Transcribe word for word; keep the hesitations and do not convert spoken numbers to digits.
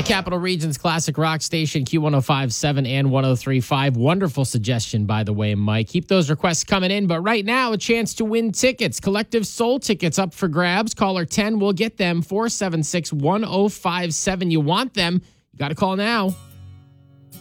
Capital Region's classic rock station, Q one oh five point seven and one oh three point five. Wonderful suggestion, by the way, Mike. Keep those requests coming in. But right now, a chance to win tickets. Collective Soul tickets up for grabs. Caller ten will get them. four seven six, one oh five seven. You want them? You got to call now.